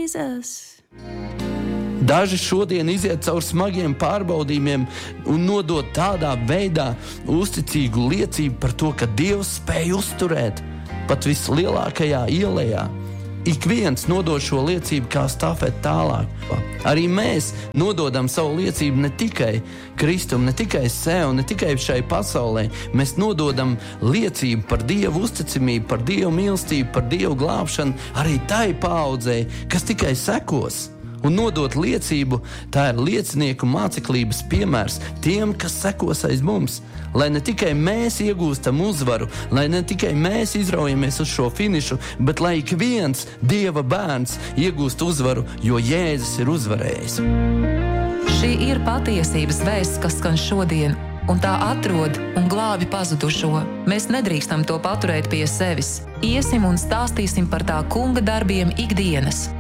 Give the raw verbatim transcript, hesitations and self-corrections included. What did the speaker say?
Jesus. Daži šodien iziet caur smagiem pārbaudījumiem un nodot tādā veidā uzticīgu liecību par to, ka Dievs spēj uzturēt pat vislielākajā ielejā. Ik viens nodod šo liecību kā stafeti tālāk. Arī mēs nododam savu liecību ne tikai Kristum, ne tikai sev, ne tikai šai pasaulē. Mēs nododam liecību par Dievu uzticamību, par Dievu mīlestību, par Dievu glābšanu arī tai paaudzei, kas tikai sekos. Un nodot liecību, tā ir liecinieku māceklības piemērs tiem, kas sekos aiz mums. Lai ne tikai mēs iegūstam uzvaru, lai ne tikai mēs izraujamies uz šo finišu, bet lai ik viens Dieva bērns iegūst uzvaru, jo Jēzus ir uzvarējis. Šī ir patiesības vēsts, kas skan šodien, un tā atrod un glābi pazudušo. Mēs nedrīkstam to paturēt pie sevis. Iesim un stāstīsim par tā kunga darbiem ikdienas.